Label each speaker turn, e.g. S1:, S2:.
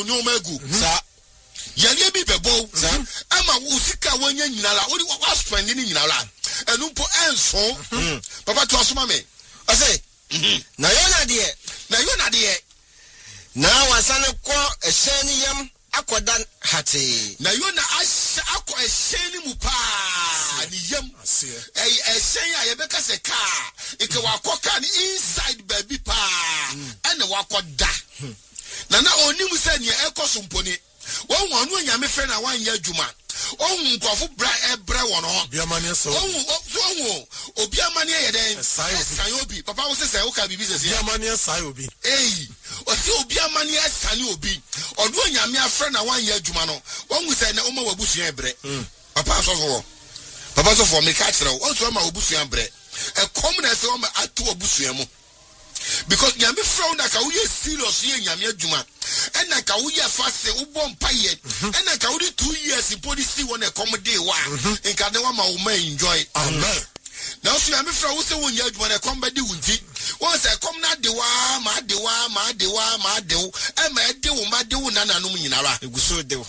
S1: nyomegu sa yale bi bebo ama usika wanya nyinala odi wa spend ni nyinala enu po enso papa to asoma me I say
S2: na yona de na wasane ko eheni yam akodan hate
S1: na yona akọ eheni mu pa ni yam eheni ayebeka se car ike wakoka ni inside baby pa ene wakoda na onimu se ne ekoso mponi won wonu anyame fe na wanya adwuma ohun nkofo bra wono
S3: biamane so
S1: ohun obiamane ye den san obi papa wo se wo ka bibi se
S3: biamane san obi
S1: o se obiamane san obi odo anyame afre na wanya adwuma no won se na o ma wabusu ebre papa so for me ka kire o so ma wabusu ebre e kom na se o ma atu wabusu mu because nyame frown na ka wo ye serious ye nyame adwuma ena ka wo ye fast wo mpaye ena ka wo 2 years policy won e come day wa nka ne wa ma wo ma enjoy
S3: amen
S1: na so nyame frown wo se wo nya adwuma na come be di wunti won se come na de wa ma de wo e ma de wo na nanom nyinara
S2: eguso de wo